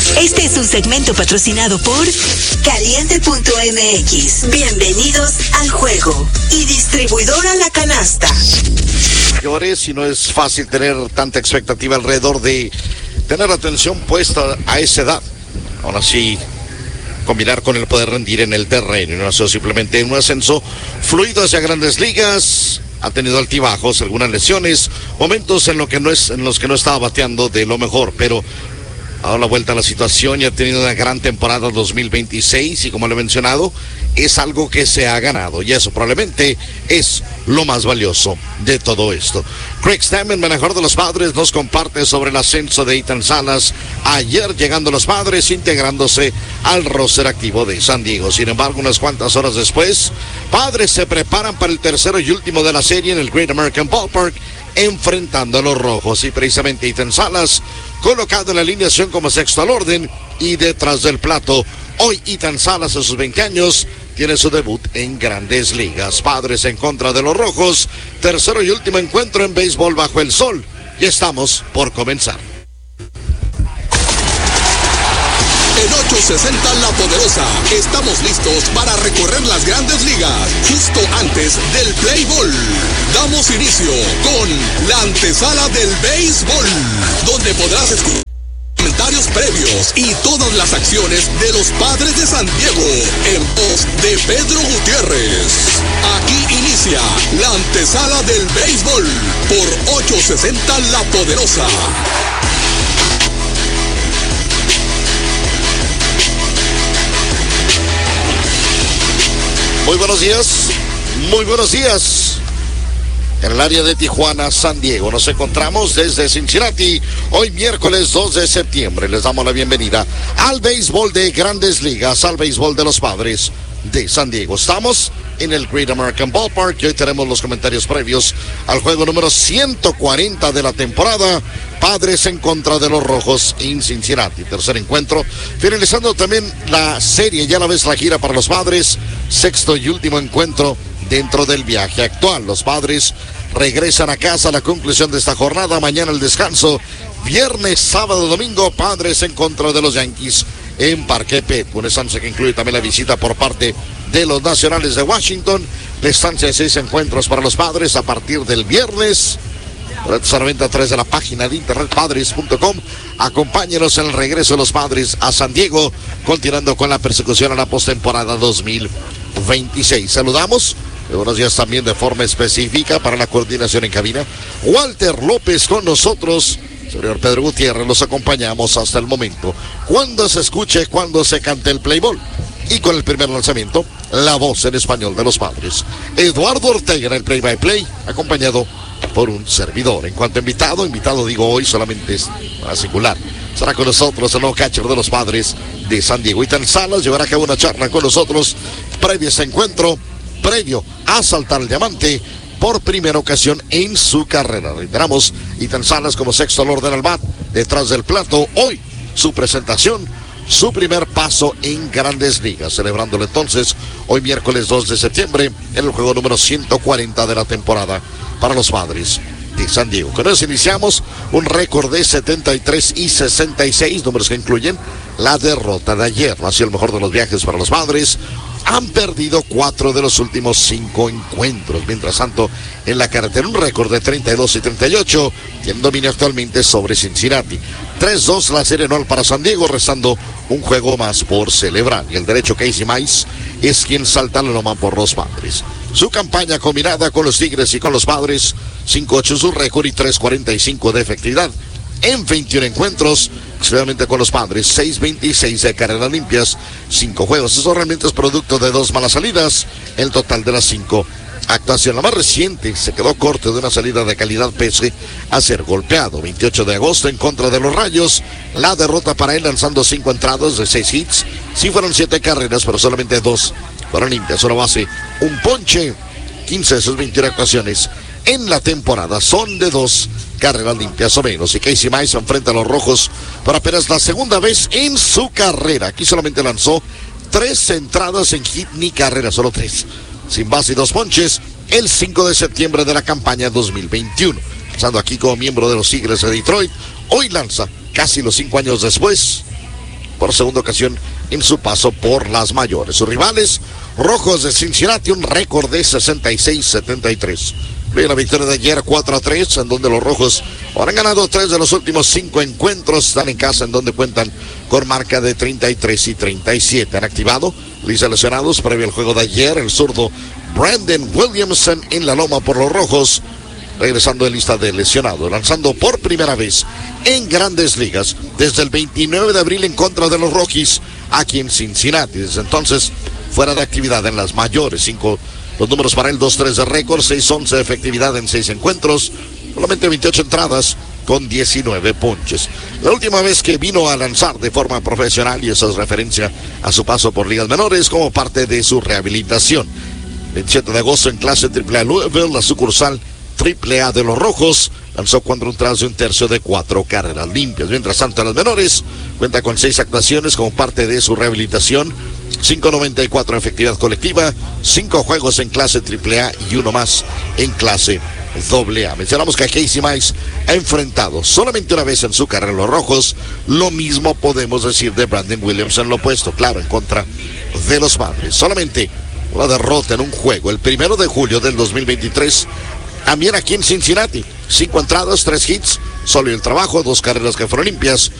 Este es un segmento patrocinado por Caliente.mx. Bienvenidos al juego. Y distribuidora La Canasta. Señores, y no es fácil tener tanta expectativa alrededor de tener la atención puesta a esa edad. Aún así, combinar con el poder rendir en el terreno y no hacer simplemente un ascenso fluido hacia grandes ligas. Ha tenido altibajos, algunas lesiones, momentos en los que no estaba bateando de lo mejor, pero ha dado la vuelta a la situación y ha tenido una gran temporada 2026 y como lo he mencionado, es algo que se ha ganado y eso probablemente es lo más valioso de todo esto. Craig Stammen, manejador de los Padres, nos comparte sobre el ascenso de Ethan Salas ayer llegando a los Padres, integrándose al roster activo de San Diego. Sin embargo, unas cuantas horas después, Padres se preparan para el tercero y último de la serie en el Great American Ballpark, enfrentando a los Rojos, y precisamente Ethan Salas colocado en la alineación como sexto al orden y detrás del plato. Hoy Ethan Salas a sus 20 años tiene su debut en Grandes Ligas. Padres en contra de los Rojos, tercero y último encuentro en béisbol bajo el sol, y estamos por comenzar. En 860 La Poderosa, estamos listos para recorrer las Grandes Ligas, justo antes del Play Ball. Damos inicio con la antesala del béisbol, donde podrás escuchar comentarios previos y todas las acciones de los Padres de San Diego en voz de Pedro Gutiérrez. Aquí inicia la antesala del béisbol por 860 La Poderosa. Muy buenos días, muy buenos días. En el área de Tijuana, San Diego, nos encontramos desde Cincinnati, hoy miércoles 2 de septiembre. Les damos la bienvenida al béisbol de Grandes Ligas, al béisbol de los Padres de San Diego. Estamos en el Great American Ballpark y hoy tenemos los comentarios previos al juego número 140 de la temporada. Padres en contra de los Rojos en Cincinnati. Tercer encuentro, finalizando también la serie, ya la vez la gira para los Padres. Sexto y último encuentro dentro del viaje actual. Los Padres regresan a casa a la conclusión de esta jornada. Mañana el descanso. Viernes, sábado, domingo, Padres en contra de los Yankees en Parque Pet. Una estancia que incluye también la visita por parte de los Nacionales de Washington. La estancia de 6 encuentros para los Padres a partir del viernes. Solamente a través de la página de internet padres.com. Acompáñenos en el regreso de los Padres a San Diego, continuando con la persecución a la postemporada 2026. Saludamos, buenos días también de forma específica para la coordinación en cabina. Walter López con nosotros, señor Pedro Gutiérrez, los acompañamos hasta el momento. Cuando se escuche, cuando se cante el play ball. Y con el primer lanzamiento, la voz en español de los Padres. Eduardo Ortega en el play-by-play, acompañado por un servidor. En cuanto a invitado digo hoy solamente es para singular. Estará con nosotros el nuevo catcher de los Padres de San Diego. Ethan Salas llevará a cabo una charla con nosotros previo a este encuentro, previo a saltar el diamante por primera ocasión en su carrera. Reiteramos, Ethan Salas como sexto al orden al bat, detrás del plato. Hoy su presentación, su primer paso en Grandes Ligas, celebrándolo entonces hoy miércoles 2 de septiembre en el juego número 140 de la temporada para los Padres de San Diego. Con eso iniciamos un récord de 73 y 66, números que incluyen la derrota de ayer. No ha sido el mejor de los viajes para los Padres. Han perdido 4 de los últimos 5 encuentros. Mientras tanto, en la carretera un récord de 32 y 38, quien domina actualmente sobre Cincinnati. 3-2 la serie anual para San Diego, restando un juego más por celebrar. Y el derecho Casey Mize es quien salta la loma por los Padres. Su campaña combinada con los Tigres y con los Padres, 5-8 su récord y 3.45 de efectividad en 21 encuentros, especialmente con los Padres, 6.26 de carreras limpias, 5 juegos. Eso realmente es producto de 2 malas salidas, el total de las 5 actuaciones. La más reciente se quedó corto de una salida de calidad pese a ser golpeado. 28 de agosto en contra de los Rayos, la derrota para él lanzando 5 entradas de 6 hits. Sí fueron 7 carreras, pero solamente 2 fueron limpias. Una base, un ponche, 15 de sus 21 actuaciones en la temporada son de 2 carreras limpias o menos. Y Casey Mize enfrenta a los Rojos por apenas la segunda vez en su carrera. Aquí solamente lanzó 3 entradas en hit ni carrera, solo 3. Sin base y 2 ponches, el 5 de septiembre de la campaña 2021. Lanzando aquí como miembro de los Tigres de Detroit, hoy lanza, casi los 5 años después, por segunda ocasión en su paso por las mayores. Sus rivales, Rojos de Cincinnati, un récord de 66-73. La victoria de ayer 4-3, en donde los Rojos ahora han ganado 3 de los últimos 5 encuentros. Están en casa, en donde cuentan con marca de 33 y 37. Han activado lista de lesionados previo al juego de ayer. El zurdo Brandon Williamson en la loma por los Rojos, regresando de lista de lesionados, lanzando por primera vez en Grandes Ligas desde el 29 de abril en contra de los Rockies aquí en Cincinnati. Desde entonces, fuera de actividad en las mayores. 5 los números para él, 2-3 de récord, 6-11 de efectividad en 6 encuentros, solamente 28 entradas con 19 ponches. La última vez que vino a lanzar de forma profesional, y eso es referencia a su paso por ligas menores como parte de su rehabilitación. 27 de agosto en clase AAA Louisville, la sucursal AAA de los Rojos, lanzó contra un tras de un tercio de 4 carreras limpias. Mientras tanto, en las menores, cuenta con 6 actuaciones como parte de su rehabilitación, 5.94 en efectividad colectiva, 5 juegos en clase AAA y 1 más en clase AA. Mencionamos que Casey Mize ha enfrentado solamente una vez en su carrera en los Rojos. Lo mismo podemos decir de Brandon Williamson, lo opuesto, claro, en contra de los Padres. Solamente una derrota en un juego, el 1 de julio del 2023, también aquí en Cincinnati. 5 entradas, 3 hits, sólido el trabajo, 2 carreras que fueron limpias,